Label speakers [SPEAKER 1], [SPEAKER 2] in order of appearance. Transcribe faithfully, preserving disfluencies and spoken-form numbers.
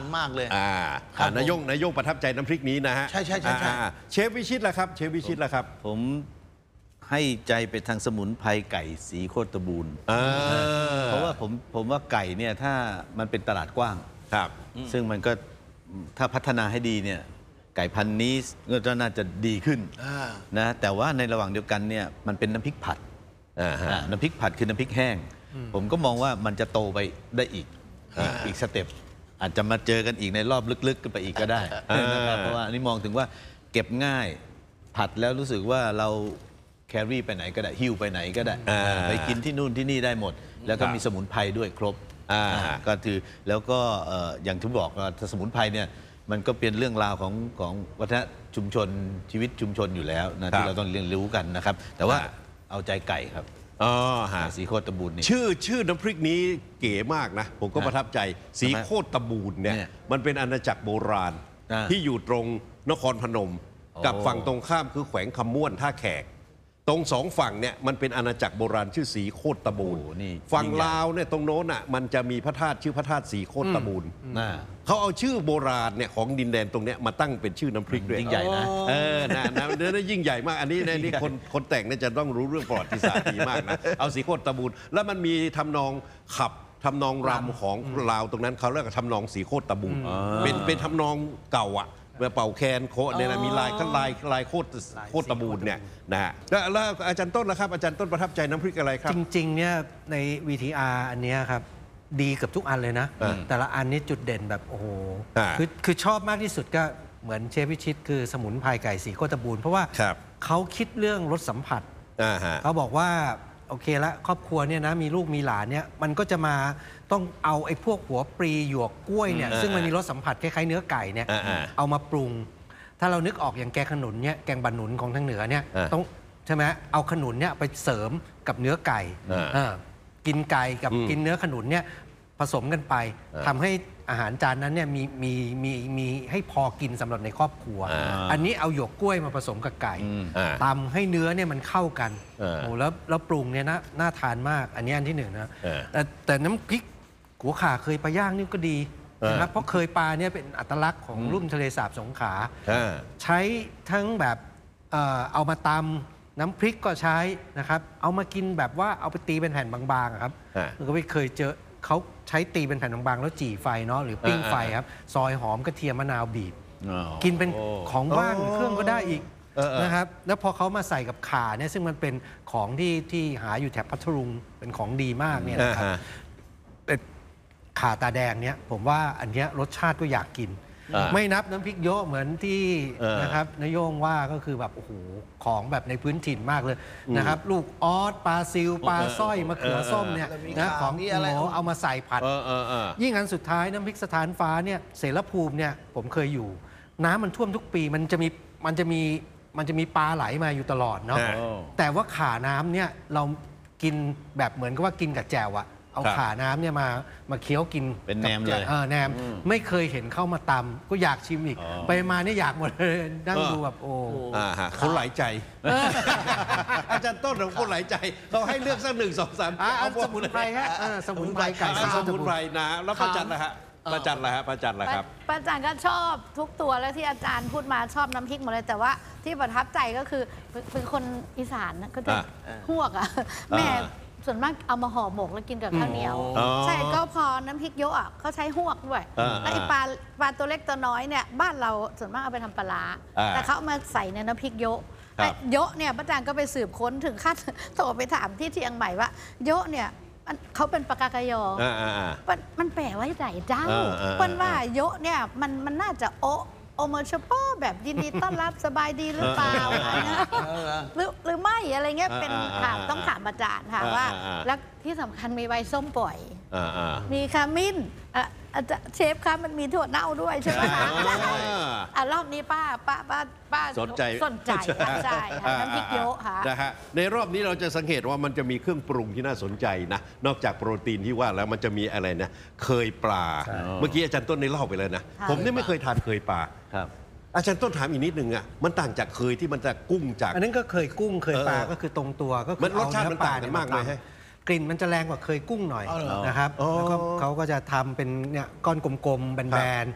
[SPEAKER 1] มากเลย
[SPEAKER 2] อ่านายกนายกประทับใจน้ำพริกนี้นะฮะ
[SPEAKER 1] ใช่ใช่ใช่
[SPEAKER 2] เชฟวิชิตล่ะครับเชฟวิชิตล่ะครับ
[SPEAKER 3] ผมให้ใจไปทางสมุนไพรไก่สีโคตรบูรณ์เพราะว่าผมผมว่าไก่เนี่ยถ้ามันเป็นตลาดกว้าง
[SPEAKER 2] ครับ
[SPEAKER 3] ซึ่งมันก็ถ้าพัฒนาให้ดีเนี่ยไก่พันธุ์นี้ก็น่าจะดีขึ้นนะแต่ว่าในระหว่างเดียวกันเนี่ยมันเป็นน้ำพริกผัดน้ำพริกผัดคือน้ำพริกแห้งผมก็มองว่ามันจะโตไปได้อีกอีกสเต็ปอาจจะมาเจอกันอีกในรอบลึกๆกันไปอีกก็ได้นะครับเพราะว่านี่มองถึงว่าเก็บง่ายผัดแล้วรู้สึกว่าเราแครี่ไปไหนก็ได้หิ้วไปไหนก็ได้ไปกินที่นู่นที่นี่ได้หมดแล้วก็มีสมุนไพรด้วยครบก็คือแล้วก็อย่างที่บอกว่าสมุนไพรเนี่ยมันก็เป็นเรื่องราวของของวัฒนชุมชนชีวิตชุมชนอยู่แล้วนะที่เราต้องเรียนรู้กันนะครับแต่ว่าเอาใจไก่ครับ
[SPEAKER 2] อ๋อฮะ
[SPEAKER 3] สีโคตรบูรณ์นี่
[SPEAKER 2] ชื่อชื่อน้ำพริกนี้เก๋มากนะผมก็ประทับใจสีโคตรบูรณ์เนี่ยมันเป็นอาณาจักรโบราณที่อยู่ตรงนครพนมกับฝั่งตรงข้ามคือแขวงคำม่วนท่าแขกตรงสองฝั่งเนี่ยมันเป็นอาณาจักรโบราณชื่อสีโคตรบูรณ์ฝั่งลาวเนี่ยตรงโน้นอ่ะมันจะมีพระธาตุชื่อพระธาตุสีโคตรบูรณ์เขาเอาชื่อโบราณเนี่ยของดินแดนตรงเนี้ยมาตั้งเป็นชื่อน้ำพริกด้วย
[SPEAKER 3] ยิ่งใหญ่นะ
[SPEAKER 2] เออนะนะนี่ยิ่งใหญ่มากอันนี้นี่คนคนแต่งเนี่ยจะต้องรู้เรื่องประวัติศาสตร์ดีมากนะเอาสีโคตรบูรณ์แล้วมันมีทำนองขับทำนองรำของลาวตรงนั้นเขาเรียกว่าทำนองสีโคตรบูรณ์เป็นเป็นทำนองเก่าอ่ะเป่าแคนโคเนี่ยนะมีลายขั้นลายลายโคตรโคตรบูรณ์เนี่ยนะฮะแล้วอาจารย์ต้นนะครับอาจารย์ต้นประทับใจน้ำพริกอะไรครับ
[SPEAKER 4] จริงๆเนี่ยใน วี ที อาร์ อันนี้ครับดีกับทุกอันเลยนะแต่ละอันนี้จุดเด่นแบบโอ้โหคือคือชอบมากที่สุดก็เหมือนเชฟวิชิตคือสมุนไพรไก่สีโคตรบูรณ์เพราะว่าเขาคิดเรื่องรสสัมผัสเขาบอกว่าโอเคละครอบครัวเนี่ยนะมีลูกมีหลานเนี่ยมันก็จะมาต้องเอาไอ้พวกหัวปรีหยวกกล้วยเนี่ยซึ่งมันมีรสสัมผัสคล้ายๆเนื้อไก่เนี่ยเอามาปรุงถ้าเรานึกออกอย่างแกงขนุนเนี่ยแกงบะหนุนของทางเหนือเนี่ยต้องใช่ไหมเอาขนุนเนี่ยไปเสริมกับเนื้อไก่กินไก่กับกินเนื้อขนุนเนี่ยผสมกันไปทำให้อาหารจานนั้นเนี่ยมีมีมีมีให้พอกินสำหรับในครอบครัวอันนี้เอาหยวกกล้วยมาผสมกับไก่ตำให้เนื้อเนี่ยมันเข้ากันโอ้แล้วแล้วปรุงเนี่ยนะน่าทานมากอันนี้อันที่หนึ่งนะแต่แต่น้ำพริกหัวข่าเคยปลาย่างนี่ก็ดีนะครับเพราะเคยปลาเนี่ยเป็นอัตลักษณ์ของรุ่มทะเลสาบสงขลาใช้ทั้งแบบเอามาตำน้ำพริกก็ใช้นะครับเอามากินแบบว่าเอาไปตีเป็นแผ่นบางๆครับก็ไม่เคยเจอเขาใช้ตีเป็นแผ่นบางๆแล้วจี่ไฟเนาะหรือปิ้งไฟครับซอยหอมกระเทียมมะนาวบีบกินเป็นของว่างเครื่องก็ได้อีกนะครับแล้วพอเขามาใส่กับข่าเนี่ยซึ่งมันเป็นของที่ที่หาอยู่แถบพัทลุงเป็นของดีมากเนี่ยนะครับข่าตาแดงเนี่ยผมว่าอันนี้รสชาติก็อยากกินไม่นับน้ำพริกโยะเหมือนที่นะครับนายโยงว่าก็คือแบบโอ้โหของแบบในพื้นถิ่นมากเลยนะครับลูกออสปลาซิลปลาสร้อยมะเขือส้มเนี่ยนะของโอ้โหเอามาใส่ผัดยิ่งอันสุดท้ายน้ำพริกสถานฟ้าเนี่ยเสรภูมิเนี่ยผมเคยอยู่น้ำมันท่วมทุกปีมันจะมีมันจะมีมันจะมีปลาไหลมาอยู่ตลอดเนาะแต่ว่าข่าน้ำเนี่ยเรากินแบบเหมือนกับว่ากินกับแจ่วอะเอาขาน้ำเนี่ยมามาเคี้ยวกิน
[SPEAKER 3] เป็นแหนมเลย
[SPEAKER 4] แหนมไม่เคยเห็นเข้ามาตำก็อยากชิมอีกไปมาเนี่ยอยากหมดเลยนั่งดูแบบโอ้
[SPEAKER 2] คนหลายใจอาจารย์ต้นของคนหลายใจเขาให้เลือกสักหนึ่งสองสาม
[SPEAKER 4] เอาสมุนไพรฮะสมุนไพรไก่
[SPEAKER 2] สมุนไพรนะแล้วประจันนะฮะประจันนะฮะประจันนะครั
[SPEAKER 5] บประจันก็ชอบทุกตัวแล้วที่อาจารย์พูดมาชอบน้ำพริกหมดเลยแต่ว่าที่ประทับใจก็คือเป็นคนอีสานก็จะหวกอ่ะแม่ส่วนมากเอามาห่อหมกแล้วกินกับข้าวเหนียวใช่ก็พอน้ำพริกโยะอ่ะเขาใช้หวกด้วยแล้วไอปลาปลาตัวเล็กตัวน้อยเนี่ยบ้านเราส่วนมากเอาไปทำปลาแต่เขาเอามาใส่ในน้ำพริกโยะโยะเนี่ยป้าจางก็ไปสืบค้นถึงขั้นโทรไปถามที่เชียงใหม่ว่าโยะเนี่ยเขาเป็นปากกากยอมันแปลว่าไหนเจ้าเปิ้ลว่าโยะเนี่ยมันมันน่าจะโอโอเมอร์ชโปแบบยินดีต้อนรับสบายดีหรือเปล่าหรือหรือไม่อะไรเงี้ยเป็นถามต้องถามอาจารย์ค่ะว่าแล้วที่สำคัญมีใบส้มปล่อยมีขมิ้นเชฟคะมันมีถั่วเน่าด้วยใช่ไหมคะรอบนี้ป้าป้าป้าป้า
[SPEAKER 2] สนใจ
[SPEAKER 5] สนใจใช่น้ำพริกโยะค่ะ
[SPEAKER 2] นะฮะในรอบนี้เราจะสังเกตว่ามันจะมีเครื่องปรุงที่น่าสนใจนะนอกจากโปรตีนที่ว่าแล้วมันจะมีอะไรนะเคยปลาเมื่อกี้อาจารย์ต้นได้เล่าไปเลยนะผมนี่ไม่เคยทานเคยปลาอาจารย์ต้นถามอีกนิดนึงอ่ะมันต่างจากเคยที่มันจะกุ้งจาก
[SPEAKER 4] อันนั้นก็เคยกุ้งเคยปลาก็คือตรงตัวก็คือ
[SPEAKER 2] รสชาติมันต่างกันมากเลย
[SPEAKER 4] กลิ่นมันจะแรงกว่าเคยกุ้งหน่อยนะครับแล้วก็เขาก็จะทำเป็นเนี่ยก้อนกลมๆแบน